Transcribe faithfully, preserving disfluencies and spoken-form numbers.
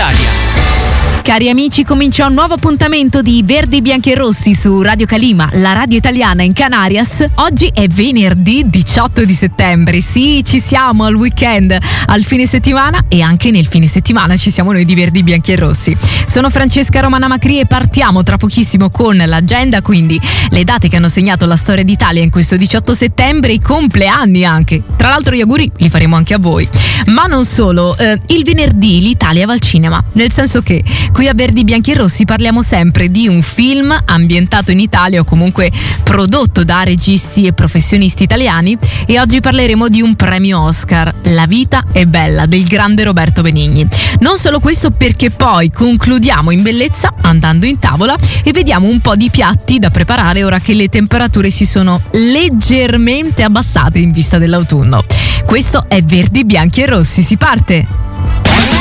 Italia. Cari amici, comincia un nuovo appuntamento di Verdi, Bianchi e Rossi su Radio Calima, la radio italiana in Canarias. Oggi è venerdì diciotto di settembre, sì, ci siamo al weekend, al fine settimana, e anche nel fine settimana ci siamo noi di Verdi, Bianchi e Rossi. Sono Francesca Romana Macri e partiamo tra pochissimo con l'agenda, quindi le date che hanno segnato la storia d'Italia in questo diciotto settembre, i compleanni anche. Tra l'altro gli auguri li faremo anche a voi. Ma non solo, eh, il venerdì l'Italia va al cinema, nel senso che qui a Verdi, Bianchi e Rossi parliamo sempre di un film ambientato in Italia o comunque prodotto da registi e professionisti italiani, e oggi parleremo di un premio Oscar, La vita è bella, del grande Roberto Benigni. Non solo questo, perché poi concludiamo in bellezza andando in tavola e vediamo un po' di piatti da preparare ora che le temperature si sono leggermente abbassate in vista dell'autunno. Questo è Verdi, Bianchi e Rossi, si parte!